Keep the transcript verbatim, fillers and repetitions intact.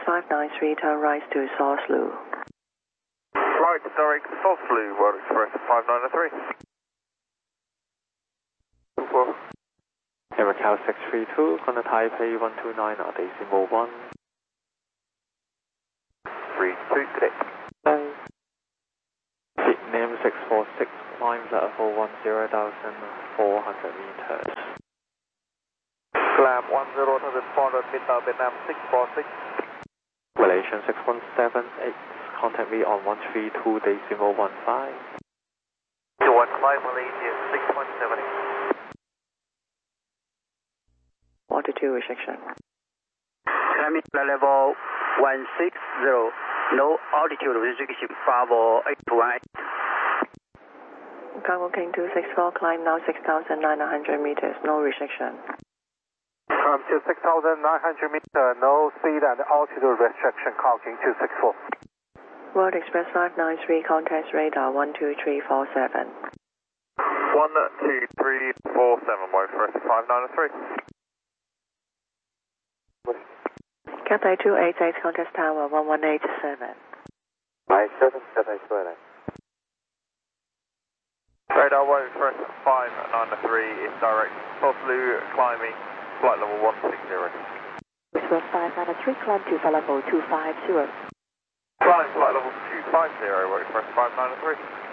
five nine three, turn right to Source-Lu. Right, direct Source-Lu, World Express five nine three. two four. Here Macau six three two, contact Taipei one two nine at decimal one. three two, good day. Bye. Seat name six four six, climb level one zero thousand four hundred meters. Climb one zero thousand four hundred meter, Vietnam six four six. Relation six one seven eight, contact me on one three two decimal one five. two one five, Malaysia six one seven eight. Altitude restriction. Climbing level one six zero, no altitude restriction, Bravo eight one eight. Cargo King two six four, climb now six thousand nine hundred meters, no restriction. Climb to six thousand nine hundred meters, no speed and altitude restriction, Cargo King two six four. World Express five nine three, contact radar one two three four seven. one two three four seven, World Express five nine three. Cathay two eight eight, contact tower one one eight seven. nine seven seven seven. Radar World Express five nine three is direct Source-Lu, climbing flight level one six zero. Express five nine three, climb to flight level two five zero. Climb flight level two five zero, World Express five nine three.